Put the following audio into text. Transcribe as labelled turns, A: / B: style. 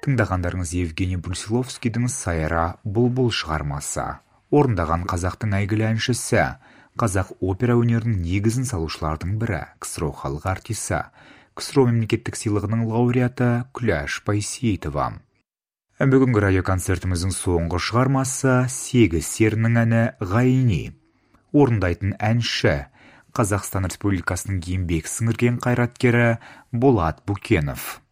A: Тыңдағандарыңыз Евгений Брусиловскийдің «Сайра бұлбұл» шығармасы. Орындаған қазақтың әйгілі әншісі, қазақ опера өнерінің негізін салушылардың бірі, КСРО халық артисі, КСРО мемлекеттік сыйлығының лауреаты Күләш Байсейітова. Бүгінгі радиоконцертіміздің соңғы шығармасы «Сегіз серінің» әні «Ғайни». Орындайтын әнші, Қазақстан Республикасының еңбек сіңірген қайраткері Болат Букенов.